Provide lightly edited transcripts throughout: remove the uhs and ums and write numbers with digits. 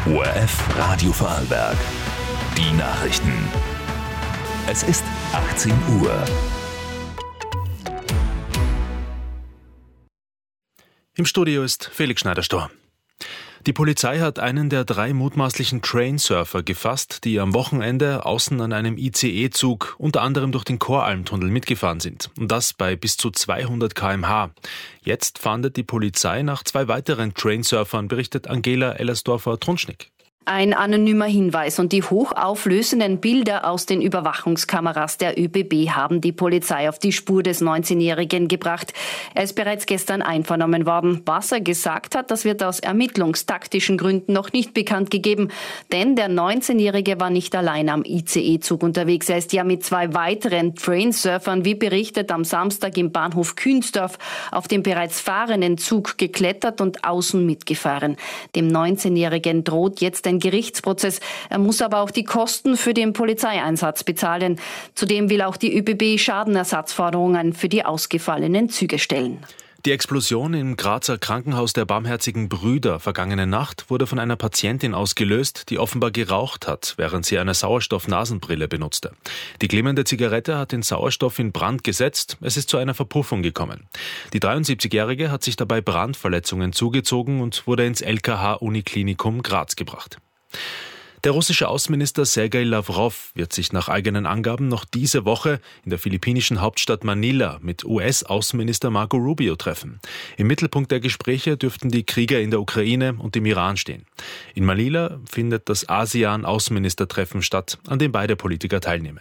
ORF Radio Vorarlberg. Die Nachrichten. Es ist 18 Uhr. Im Studio ist Felix Schneider-Stor. Die Polizei hat einen der 3 mutmaßlichen Trainsurfer gefasst, die am Wochenende außen an einem ICE-Zug unter anderem durch den Koralmtunnel mitgefahren sind. Und das bei bis zu 200 km/h. Jetzt fahndet die Polizei nach 2 weiteren Trainsurfern, berichtet Angela Ellersdorfer-Trunschnick. Ein anonymer Hinweis und die hochauflösenden Bilder aus den Überwachungskameras der ÖBB haben die Polizei auf die Spur des 19-Jährigen gebracht. Er ist bereits gestern einvernommen worden. Was er gesagt hat, das wird aus ermittlungstaktischen Gründen noch nicht bekannt gegeben. Denn der 19-Jährige war nicht allein am ICE-Zug unterwegs. Er ist ja mit 2 weiteren Trainsurfern, wie berichtet, am Samstag im Bahnhof Künsdorf auf den bereits fahrenden Zug geklettert und außen mitgefahren. Dem 19-Jährigen droht jetzt ein Gerichtsprozess. Er muss aber auch die Kosten für den Polizeieinsatz bezahlen. Zudem will auch die ÖBB Schadenersatzforderungen für die ausgefallenen Züge stellen. Die Explosion im Grazer Krankenhaus der Barmherzigen Brüder vergangene Nacht wurde von einer Patientin ausgelöst, die offenbar geraucht hat, während sie eine Sauerstoff-Nasenbrille benutzte. Die glimmende Zigarette hat den Sauerstoff in Brand gesetzt. Es ist zu einer Verpuffung gekommen. Die 73-Jährige hat sich dabei Brandverletzungen zugezogen und wurde ins LKH-Uniklinikum Graz gebracht. Der russische Außenminister Sergei Lavrov wird sich nach eigenen Angaben noch diese Woche in der philippinischen Hauptstadt Manila mit US-Außenminister Marco Rubio treffen. Im Mittelpunkt der Gespräche dürften die Kriege in der Ukraine und im Iran stehen. In Manila findet das ASEAN-Außenministertreffen statt, an dem beide Politiker teilnehmen.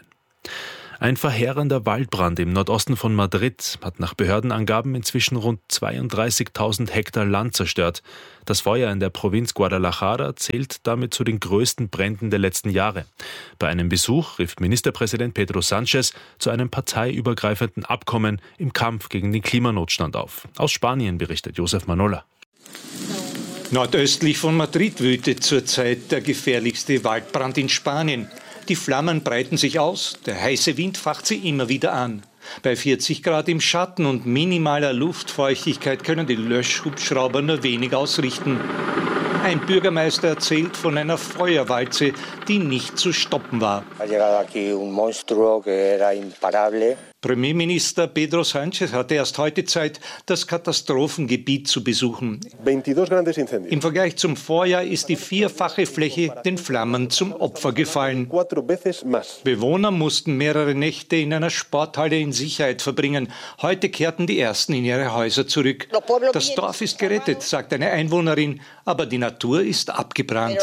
Ein verheerender Waldbrand im Nordosten von Madrid hat nach Behördenangaben inzwischen rund 32.000 Hektar Land zerstört. Das Feuer in der Provinz Guadalajara zählt damit zu den größten Bränden der letzten Jahre. Bei einem Besuch rief Ministerpräsident Pedro Sánchez zu einem parteiübergreifenden Abkommen im Kampf gegen den Klimanotstand auf. Aus Spanien berichtet Josef Manola. Nordöstlich von Madrid wütet zurzeit der gefährlichste Waldbrand in Spanien. Die Flammen breiten sich aus, der heiße Wind facht sie immer wieder an. Bei 40 Grad im Schatten und minimaler Luftfeuchtigkeit können die Löschhubschrauber nur wenig ausrichten. Ein Bürgermeister erzählt von einer Feuerwalze, die nicht zu stoppen war. Premierminister Pedro Sánchez hatte erst heute Zeit, das Katastrophengebiet zu besuchen. Im Vergleich zum Vorjahr ist die 4-fache Fläche den Flammen zum Opfer gefallen. Bewohner mussten mehrere Nächte in einer Sporthalle in Sicherheit verbringen. Heute kehrten die Ersten in ihre Häuser zurück. Das Dorf ist gerettet, sagt eine Einwohnerin, aber die Natur ist abgebrannt.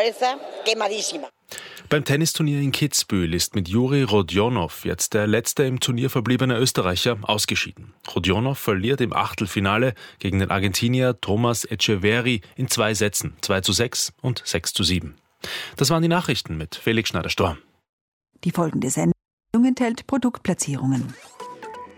Beim Tennisturnier in Kitzbühel ist mit Juri Rodionov jetzt der letzte im Turnier verbliebene Österreicher ausgeschieden. Rodionov verliert im Achtelfinale gegen den Argentinier Thomas Etcheverry in 2 Sätzen, 2:6 und 6:7. Das waren die Nachrichten mit Felix Schneider-Stor. Die folgende Sendung enthält Produktplatzierungen.